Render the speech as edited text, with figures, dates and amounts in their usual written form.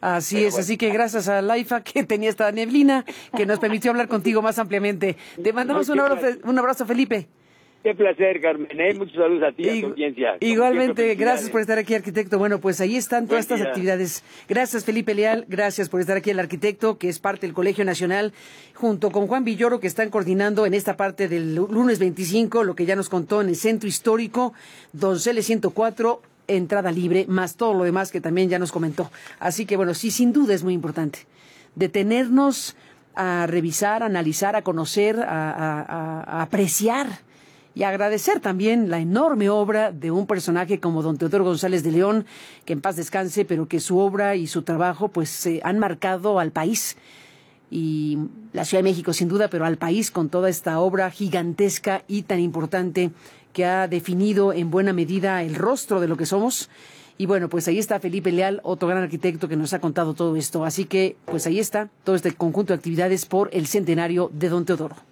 Así Pero es, bueno, así que gracias a Laifa que tenía esta neblina que nos permitió hablar contigo más ampliamente. Te mandamos un abrazo, Felipe. qué placer, Carmen, ¿eh? Muchos saludos a ti y a tu audiencia. Como Igualmente, siempre, gracias por felicidades. estar aquí, arquitecto. Bueno, pues ahí están todas Buen estas día. actividades. Gracias, Felipe Leal. Gracias por estar aquí, el arquitecto, que es parte del Colegio Nacional, junto con Juan Villoro, que están coordinando en esta parte del lunes 25, lo que ya nos contó en el Centro Histórico, Donceles 104, entrada libre, más todo lo demás que también ya nos comentó. Así que, bueno, sí, sin duda es muy importante detenernos a revisar, a analizar, a conocer, a apreciar y agradecer también la enorme obra de un personaje como don Teodoro González de León, que en paz descanse, pero que su obra y su trabajo pues han marcado al país y la Ciudad de México sin duda, pero al país con toda esta obra gigantesca y tan importante que ha definido en buena medida el rostro de lo que somos. Y bueno, pues ahí está Felipe Leal, otro gran arquitecto que nos ha contado todo esto. Así que pues ahí está todo este conjunto de actividades por el centenario de don Teodoro.